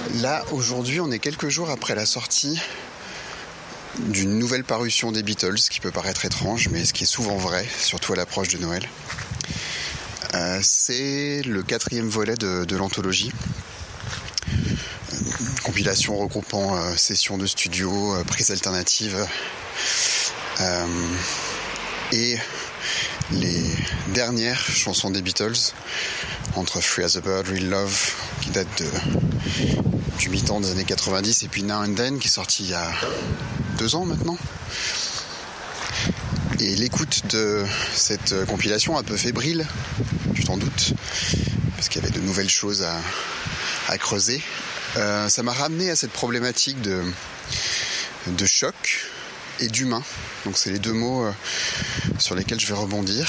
Là, aujourd'hui, on est quelques jours après la sortie d'une nouvelle parution des Beatles, ce qui peut paraître étrange, mais ce qui est souvent vrai, surtout à l'approche de Noël. C'est le 4e volet de l'anthologie. Une compilation regroupant sessions de studio, prises alternatives et les dernières chansons des Beatles, entre Free as a Bird, Real Love, qui date du mi-temps des années 90, et puis Now and Then, qui est sorti il y a 2 ans maintenant. Et l'écoute de cette compilation un peu fébrile, tu t'en doutes, parce qu'il y avait de nouvelles choses à creuser, ça m'a ramené à cette problématique de choc et d'humain. Donc c'est les 2 mots sur lesquels je vais rebondir.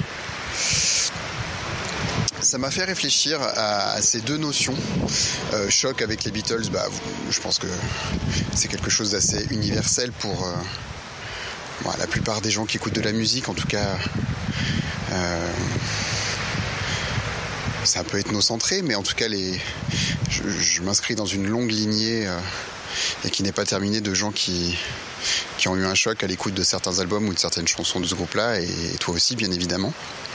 Ça m'a fait réfléchir à ces 2 notions. Choc avec les Beatles, je pense que c'est quelque chose d'assez universel pour la plupart des gens qui écoutent de la musique. En tout cas, c'est un peu ethnocentré, mais en tout cas, je m'inscris dans une longue lignée et qui n'est pas terminée de gens qui ont eu un choc à l'écoute de certains albums ou de certaines chansons de ce groupe-là, et toi aussi, bien évidemment.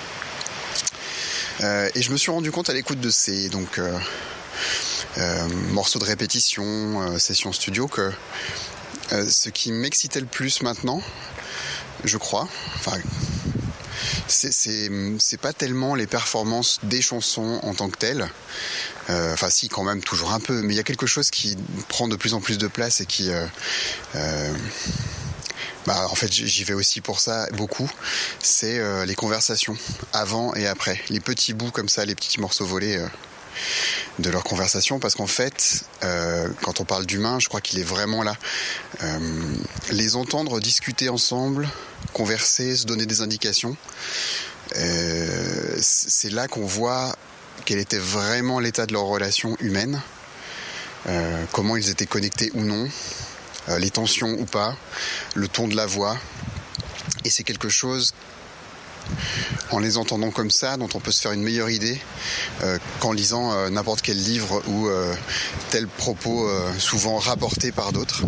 Et je me suis rendu compte à l'écoute de ces morceaux de répétition, sessions studio, que ce qui m'excitait le plus maintenant, je crois, c'est pas tellement les performances des chansons en tant que telles. Si, quand même, toujours un peu, mais il y a quelque chose qui prend de plus en plus de place et qui en fait, j'y vais aussi pour ça beaucoup. C'est les conversations avant et après, les petits bouts comme ça, les petits morceaux volés de leur conversation, parce qu'en fait, quand on parle d'humain, je crois qu'il est vraiment là. Les entendre discuter ensemble, converser, se donner des indications, c'est là qu'on voit quel était vraiment l'état de leur relation humaine, comment ils étaient connectés ou non, les tensions ou pas, le ton de la voix. Et c'est quelque chose, en les entendant comme ça, dont on peut se faire une meilleure idée qu'en lisant n'importe quel livre ou tel propos souvent rapporté par d'autres.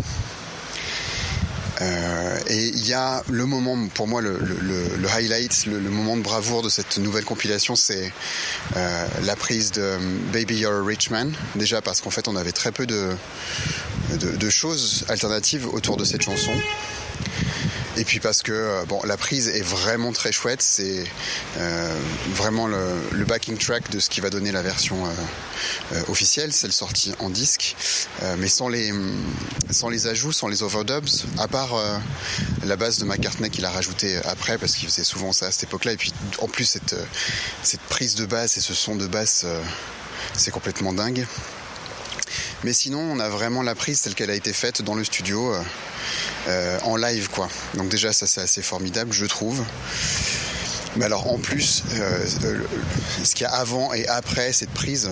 Et il y a le moment, pour moi, le highlight, le moment de bravoure de cette nouvelle compilation, c'est la prise de Baby You're a Rich Man. Déjà parce qu'en fait, on avait très peu de choses alternatives autour de cette chanson. Et puis parce que la prise est vraiment très chouette, c'est vraiment le backing track de ce qui va donner la version officielle, celle sortie en disque, mais sans les ajouts, sans les overdubs, à part la basse de McCartney qu'il a rajoutée après, parce qu'il faisait souvent ça à cette époque-là. Et puis en plus cette prise de basse et ce son de basse, c'est complètement dingue. Mais sinon, on a vraiment la prise telle qu'elle a été faite dans le studio, en live, quoi. Donc déjà, ça, c'est assez formidable, je trouve. Mais alors, en plus, ce qu'il y a avant et après cette prise,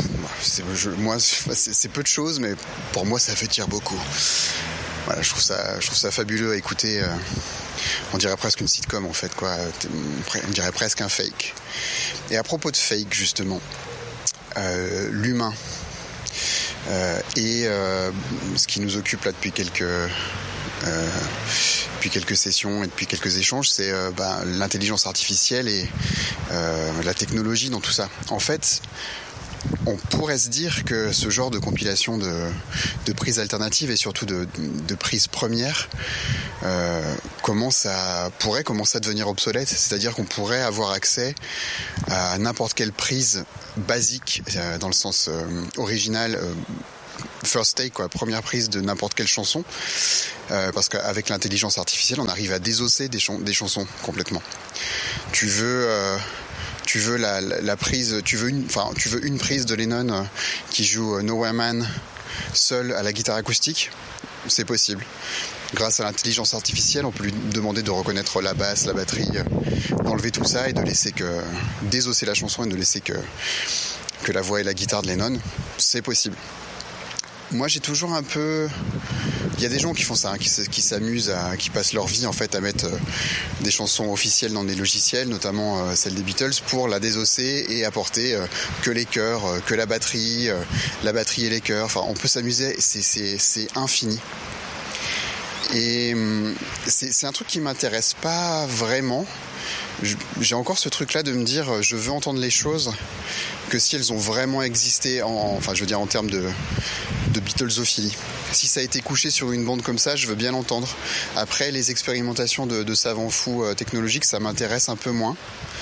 c'est peu de choses, mais pour moi, ça veut dire beaucoup. Voilà, je trouve ça fabuleux à écouter. On dirait presque une sitcom, en fait, quoi. On dirait presque un fake. Et à propos de fake, justement, l'humain. Et ce qui nous occupe là depuis quelques sessions et depuis quelques échanges, c'est l'intelligence artificielle et la technologie dans tout ça. En fait, on pourrait se dire que ce genre de compilation de prises alternatives et surtout de prises premières pourrait commencer à devenir obsolète. C'est-à-dire qu'on pourrait avoir accès à n'importe quelle prise basique, dans le sens original, first take, quoi, première prise de n'importe quelle chanson, parce qu'avec l'intelligence artificielle, on arrive à désosser des chansons complètement. Tu veux la prise, tu veux une prise de Lennon qui joue Nowhere Man seul à la guitare acoustique, c'est possible. Grâce à l'intelligence artificielle, on peut lui demander de reconnaître la basse, la batterie, d'enlever tout ça et de laisser désosser la chanson et de laisser que la voix et la guitare de Lennon. C'est possible. Moi, j'ai toujours un peu Il y a des gens qui font ça, qui s'amusent, qui passent leur vie en fait à mettre des chansons officielles dans des logiciels, notamment celles des Beatles, pour la désosser et apporter que les chœurs, que la batterie et les chœurs. Enfin, on peut s'amuser, c'est infini. Et c'est un truc qui m'intéresse pas vraiment. J'ai encore ce truc-là de me dire, je veux entendre les choses que si elles ont vraiment existé, en termes de Beatlesophilie. Si ça a été couché sur une bande comme ça, je veux bien l'entendre. Après, les expérimentations de savants fous technologiques, ça m'intéresse un peu moins.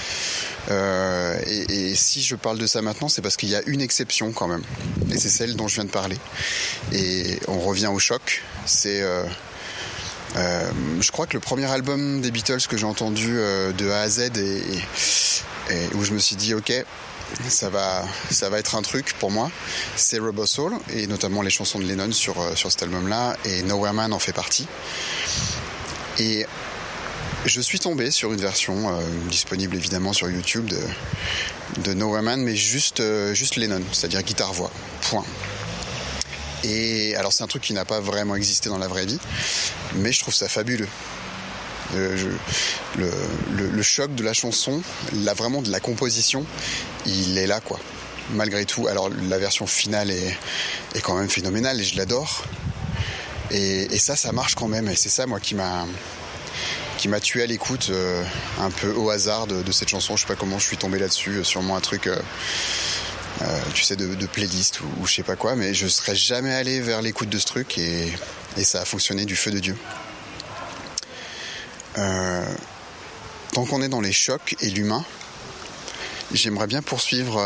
Et si je parle de ça maintenant, c'est parce qu'il y a une exception quand même. Et c'est celle dont je viens de parler. Et on revient au choc. C'est... je crois que le premier album des Beatles que j'ai entendu de A à Z et où je me suis dit ok, ça va être un truc pour moi, c'est Rubber Soul, et notamment les chansons de Lennon sur cet album-là, et Nowhere Man en fait partie. Et je suis tombé sur une version disponible évidemment sur YouTube de Nowhere Man, mais juste Lennon, c'est-à-dire guitare-voix, point. Et alors c'est un truc qui n'a pas vraiment existé dans la vraie vie, mais je trouve ça fabuleux. Le choc de la chanson, vraiment de la composition, il est là quoi. Malgré tout, alors la version finale est quand même phénoménale et je l'adore. Et ça marche quand même. Et c'est ça moi qui m'a tué à l'écoute un peu au hasard de cette chanson. Je sais pas comment je suis tombé là-dessus, sûrement un truc... tu sais, de playlist ou je sais pas quoi, mais je serais jamais allé vers l'écoute de ce truc et ça a fonctionné du feu de Dieu. Tant qu'on est dans les chocs et l'humain, j'aimerais bien poursuivre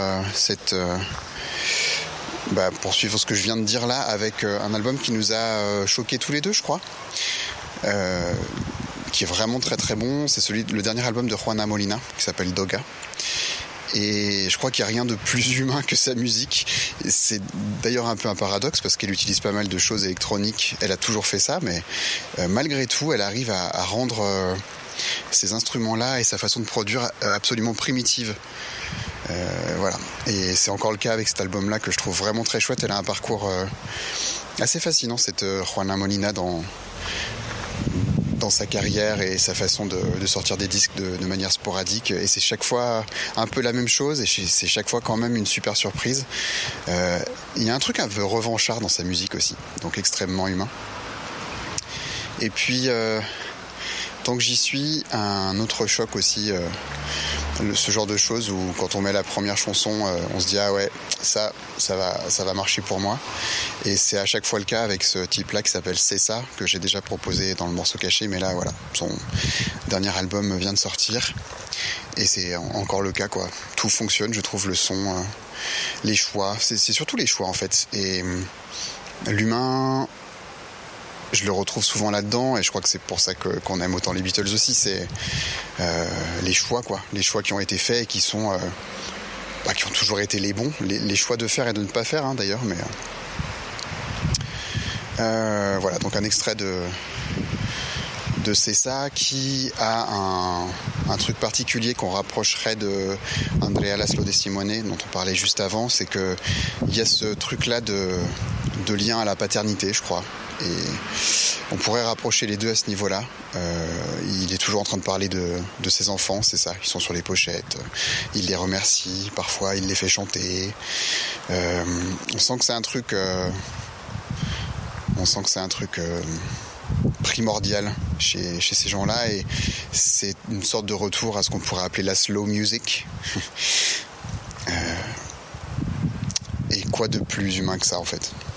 poursuivre ce que je viens de dire là avec un album qui nous a choqués tous les deux, je crois, qui est vraiment très très bon. C'est le dernier album de Juana Molina qui s'appelle Doga. Et je crois qu'il n'y a rien de plus humain que sa musique. C'est d'ailleurs un peu un paradoxe parce qu'elle utilise pas mal de choses électroniques. Elle a toujours fait ça, mais malgré tout, elle arrive à rendre ces instruments-là et sa façon de produire absolument primitive. Voilà. Et c'est encore le cas avec cet album-là que je trouve vraiment très chouette. Elle a un parcours assez fascinant, cette Juana Molina, dans sa carrière et sa façon de sortir des disques de manière sporadique, et c'est chaque fois un peu la même chose et c'est chaque fois quand même une super surprise. Il y a un truc un peu revanchard dans sa musique aussi, donc extrêmement humain. Et puis tant que j'y suis, un autre choc aussi, ce genre de choses où quand on met la première chanson, on se dit ah ouais, ça va marcher pour moi. Et c'est à chaque fois le cas avec ce type-là qui s'appelle C'est ça, que j'ai déjà proposé dans le morceau caché, mais là voilà, son dernier album vient de sortir et c'est encore le cas quoi. Tout fonctionne, je trouve, le son, les choix, c'est surtout les choix en fait. Et l'humain, je le retrouve souvent là-dedans, et je crois que c'est pour ça qu'on aime autant les Beatles aussi, c'est les choix quoi, les choix qui ont été faits et qui sont qui ont toujours été les bons, les choix de faire et de ne pas faire d'ailleurs, mais voilà, donc un extrait de C'est ça, qui a un truc particulier qu'on rapprocherait de Andrea Laszlo de Simone dont on parlait juste avant, c'est que il y a ce truc là de lien à la paternité, je crois, et on pourrait rapprocher les deux à ce niveau-là. Il est toujours en train de parler de ses enfants, c'est ça, ils sont sur les pochettes, il les remercie, parfois il les fait chanter, on sent que c'est un truc primordial chez ces gens-là, et c'est une sorte de retour à ce qu'on pourrait appeler la slow music. Et quoi de plus humain que ça en fait.